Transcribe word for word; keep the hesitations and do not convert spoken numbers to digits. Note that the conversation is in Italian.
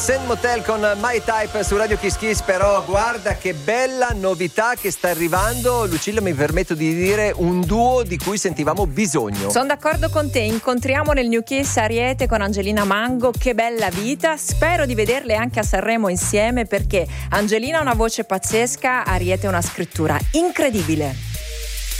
Sand Motel con My Type su Radio Kiss Kiss. Però guarda che bella novità che sta arrivando, Lucilla, mi permetto di dire un duo di cui sentivamo bisogno. Sono d'accordo con te, incontriamo nel New Kiss Ariete con Angelina Mango, che bella vita, spero di vederle anche a Sanremo insieme, perché Angelina ha una voce pazzesca, Ariete ha una scrittura incredibile.